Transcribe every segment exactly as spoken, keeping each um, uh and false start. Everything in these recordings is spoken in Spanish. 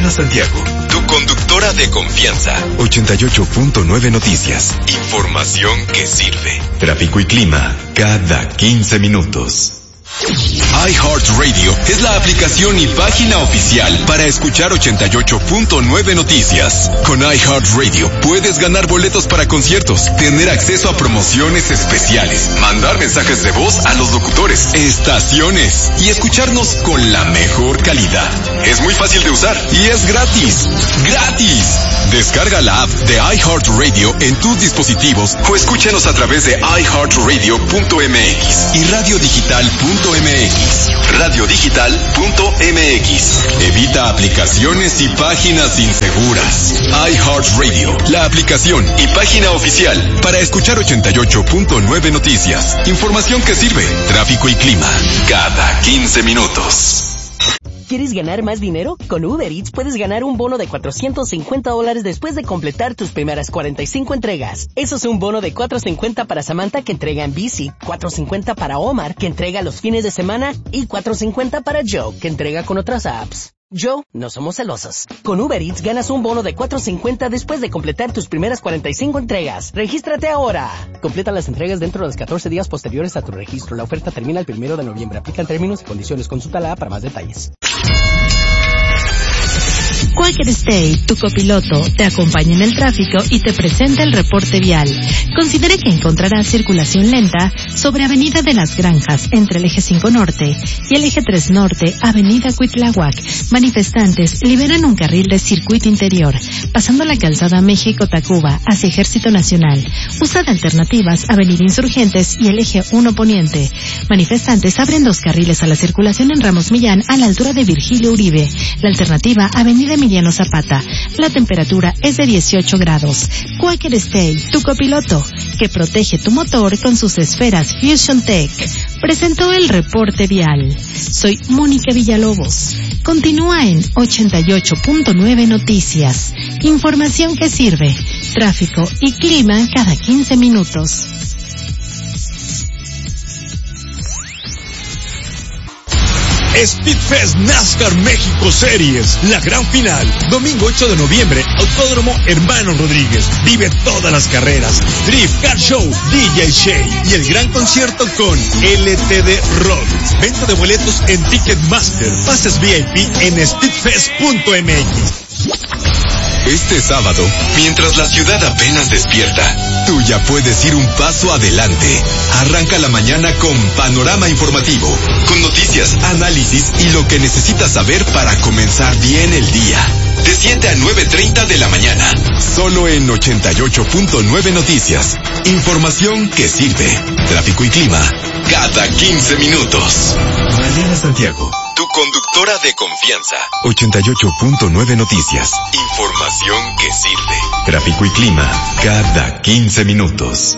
Mariana Santiago, tu conductora de confianza. ochenta y ocho punto nueve Noticias. Información que sirve. Tráfico y clima cada quince minutos. iHeartRadio es la aplicación y página oficial para escuchar ochenta y ocho punto nueve Noticias. Con iHeartRadio puedes ganar boletos para conciertos, tener acceso a promociones especiales, mandar mensajes de voz a los locutores, estaciones y escucharnos con la mejor calidad. Es muy fácil de usar y es gratis. ¡Gratis! Descarga la app de iHeartRadio en tus dispositivos o escúchanos a través de i heart radio punto m x y radio digital punto m x. radio digital punto m x. Evita aplicaciones y páginas inseguras. iHeartRadio, la aplicación y página oficial para escuchar ochenta y ocho punto nueve Noticias. Información que sirve. Tráfico y clima cada quince minutos. ¿Quieres ganar más dinero? Con Uber Eats puedes ganar un bono de cuatrocientos cincuenta dólares después de completar tus primeras cuarenta y cinco entregas. Eso es un bono de cuatrocientos cincuenta para Samantha, que entrega en bici, cuatrocientos cincuenta para Omar, que entrega los fines de semana, y cuatrocientos cincuenta para Joe, que entrega con otras apps. Joe, no somos celosos. Con Uber Eats ganas un bono de cuatrocientos cincuenta después de completar tus primeras cuarenta y cinco entregas. ¡Regístrate ahora! Completa las entregas dentro de los catorce días posteriores a tu registro. La oferta termina el primero de noviembre. Aplican términos y condiciones. Consulta la app para más detalles. Quaker State, tu copiloto, te acompaña en el tráfico y te presenta el reporte vial. Considere que encontrarás circulación lenta sobre Avenida de las Granjas, entre el eje cinco Norte y el eje tres Norte, Avenida Cuitláhuac. Manifestantes liberan un carril de circuito interior, pasando la calzada México-Tacuba hacia Ejército Nacional. Usa de alternativas Avenida Insurgentes y el eje uno Poniente. Manifestantes abren dos carriles a la circulación en Ramos Millán a la altura de Virgilio Uribe. La alternativa Avenida Emiliano Zapata. La temperatura es de dieciocho grados. Quaker State, tu copiloto, que protege tu motor con sus esferas Fusion Tech. Presentó el reporte vial. Soy Mónica Villalobos. Continúa en ochenta y ocho punto nueve Noticias. Información que sirve. Tráfico y clima cada quince minutos. Speedfest NASCAR México Series, la gran final, domingo ocho de noviembre, Autódromo Hermano Rodríguez. Vive todas las carreras, Drift, Car Show, D J Shay y el gran concierto con L T D Rock. Venta de boletos en Ticketmaster, pases V I P en speedfest punto m x. Este sábado, mientras la ciudad apenas despierta, tú ya puedes ir un paso adelante. Arranca la mañana con Panorama Informativo, con noticias, análisis y lo que necesitas saber para comenzar bien el día. De siete a nueve treinta de la mañana, solo en ochenta y ocho punto nueve Noticias. Información que sirve. Tráfico y clima cada quince minutos. Mariana Santiago, tu conductora de confianza. ochenta y ocho punto nueve Noticias. Información que sirve. Tráfico y clima cada quince minutos.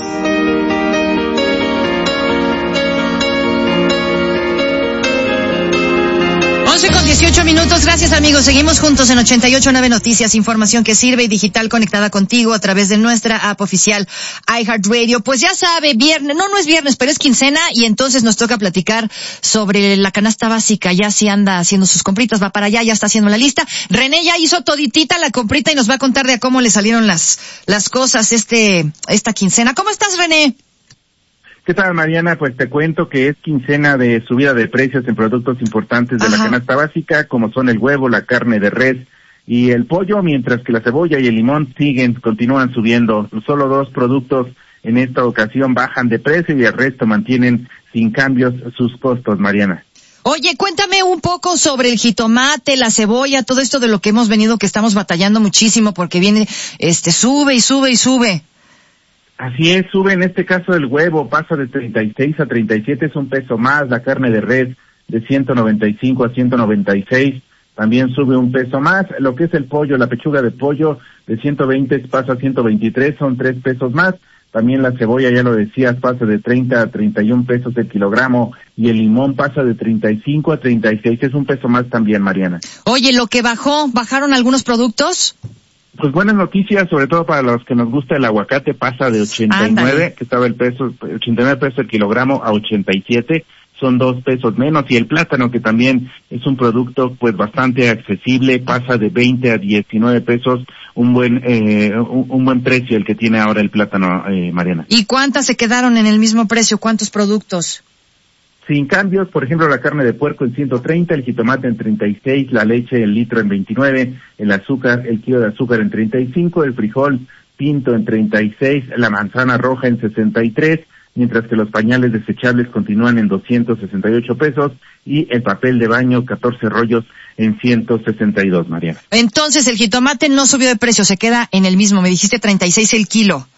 once con dieciocho minutos, gracias amigos, seguimos juntos en ochenta y ocho punto nueve Noticias, información que sirve y digital conectada contigo a través de nuestra app oficial iHeartRadio. Pues ya sabe, viernes, no, no es viernes, pero es quincena y entonces nos toca platicar sobre la canasta básica. Ya sí anda haciendo sus compritas, va para allá, ya está haciendo la lista. René ya hizo toditita la comprita y nos va a contar de a cómo le salieron las, las cosas este, esta quincena. ¿Cómo estás, René? ¿Qué tal, Mariana? Pues te cuento que es quincena de subida de precios en productos importantes de Ajá. la canasta básica, como son el huevo, la carne de res y el pollo, mientras que la cebolla y el limón siguen, continúan subiendo. Solo dos productos en esta ocasión bajan de precio y el resto mantienen sin cambios sus costos, Mariana. Oye, cuéntame un poco sobre el jitomate, la cebolla, todo esto de lo que hemos venido, que estamos batallando muchísimo porque viene, este, sube y sube y sube. Así es, sube en este caso el huevo, pasa de treinta y seis a treinta y siete, es un peso más, la carne de res de ciento noventa y cinco a ciento noventa y seis, también sube un peso más, lo que es el pollo, la pechuga de pollo de ciento veinte pasa a ciento veintitrés, son tres pesos más, también la cebolla, ya lo decías, pasa de treinta a treinta y un pesos el kilogramo, y el limón pasa de treinta y cinco a treinta y seis, es un peso más también, Mariana. Oye, lo que bajó, ¿bajaron algunos productos? Pues buenas noticias, sobre todo para los que nos gusta el aguacate, pasa de ochenta y nueve, Ándale. que estaba el peso, ochenta y nueve pesos el kilogramo, a ochenta y siete, son dos pesos menos, y el plátano, que también es un producto pues bastante accesible, pasa de veinte a diecinueve pesos, un buen eh, un, un buen precio el que tiene ahora el plátano, eh, Mariana. ¿Y cuántas se quedaron en el mismo precio? ¿Cuántos productos? Sin cambios, por ejemplo, la carne de puerco en ciento treinta, el jitomate en treinta y seis, la leche, el litro en veintinueve, el azúcar, el kilo de azúcar en treinta y cinco, el frijol pinto en treinta y seis, la manzana roja en sesenta y tres, mientras que los pañales desechables continúan en doscientos sesenta y ocho pesos, y el papel de baño, catorce rollos, en ciento sesenta y dos, Mariana. Entonces, el jitomate no subió de precio, se queda en el mismo. Me dijiste treinta y seis el kilo.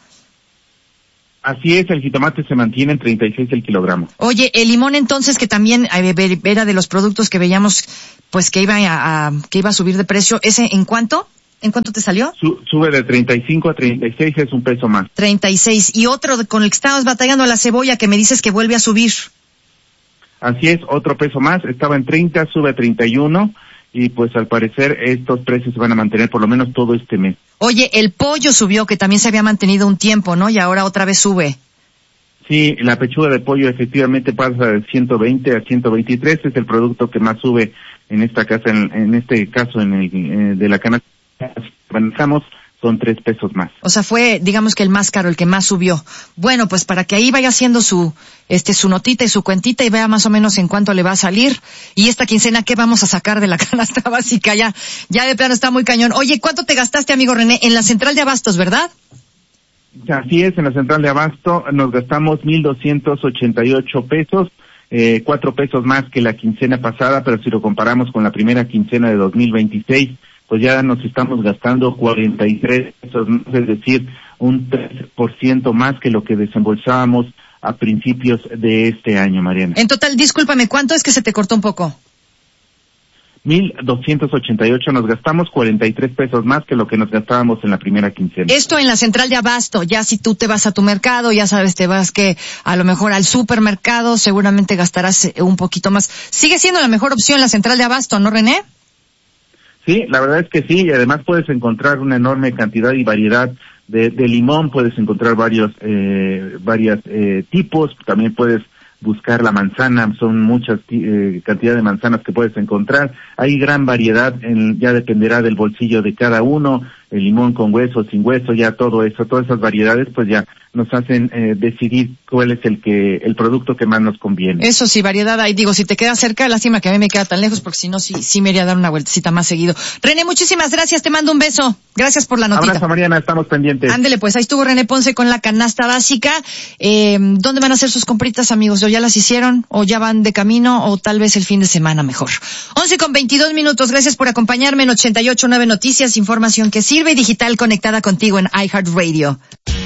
Así es, el jitomate se mantiene en treinta y seis el kilogramo. Oye, el limón entonces, que también eh, era de los productos que veíamos, pues que iba a, a que iba a subir de precio, ¿ese en cuánto? ¿En cuánto te salió? Su, sube de treinta y cinco a treinta y seis, es un peso más. treinta y seis. Y otro con el que estabas batallando, la cebolla, que me dices que vuelve a subir. Así es, otro peso más, estaba en treinta, sube a treinta y uno, y pues al parecer estos precios se van a mantener por lo menos todo este mes. Oye, el pollo subió, que también se había mantenido un tiempo, ¿no? Y ahora otra vez sube. Sí, la pechuga de pollo efectivamente pasa de ciento veinte a ciento veintitrés, es el producto que más sube en esta casa, en, en este caso en el, eh, de la canasta que manejamos, son tres pesos más. O sea, fue, digamos que el más caro, el que más subió. Bueno, pues para que ahí vaya haciendo su, este, su notita y su cuentita y vea más o menos en cuánto le va a salir. Y esta quincena, ¿qué vamos a sacar de la canasta básica? Ya, ya de plano está muy cañón. Oye, ¿cuánto te gastaste, amigo René, en la central de abastos, verdad? Así es, en la central de abasto nos gastamos mil doscientos ochenta y ocho pesos, eh, cuatro pesos más que la quincena pasada, pero si lo comparamos con la primera quincena de dos mil veintiséis, pues ya nos estamos gastando cuarenta y tres pesos, es decir, un tres por ciento más que lo que desembolsábamos a principios de este año, Mariana. En total, discúlpame, ¿cuánto es que se te cortó un poco? mil doscientos ochenta y ocho, nos gastamos cuarenta y tres pesos más que lo que nos gastábamos en la primera quincena. Esto en la central de abasto, ya si tú te vas a tu mercado, ya sabes, te vas que a lo mejor al supermercado, seguramente gastarás un poquito más. Sigue siendo la mejor opción la central de abasto, ¿no, René? Sí, la verdad es que sí, y además puedes encontrar una enorme cantidad y variedad de, de limón, puedes encontrar varios, eh, varios eh, tipos, también puedes buscar la manzana, son muchas eh, cantidad de manzanas que puedes encontrar, hay gran variedad, en, ya dependerá del bolsillo de cada uno, el limón con hueso, sin hueso, ya todo eso, todas esas variedades pues ya nos hacen eh, decidir cuál es el que el producto que más nos conviene. Eso sí, variedad hay, digo, si te queda cerca, lástima que a mí me queda tan lejos, porque si no, sí, sí me iría a dar una vueltecita más seguido. René, muchísimas gracias, te mando un beso, gracias por la notita. Abrazo, Mariana, estamos pendientes. Ándele, pues, ahí estuvo René Ponce con la canasta básica. Eh, ¿dónde van a hacer sus compritas, amigos? ¿O ya las hicieron? ¿O ya van de camino? ¿O tal vez el fin de semana mejor? once con veintidós minutos, gracias por acompañarme en ochenta y ocho punto nueve Noticias, información que sirve y digital conectada contigo en iHeartRadio.